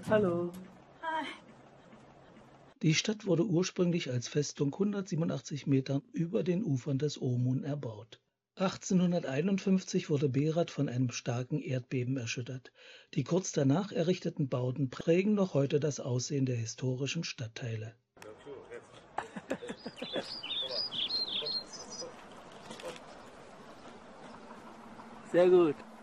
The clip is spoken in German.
Hallo. Hi. Die Stadt wurde ursprünglich als Festung 187 Meter über den Ufern des Omun erbaut. 1851 wurde Berat von einem starken Erdbeben erschüttert. Die kurz danach errichteten Bauten prägen noch heute das Aussehen der historischen Stadtteile. Sehr gut.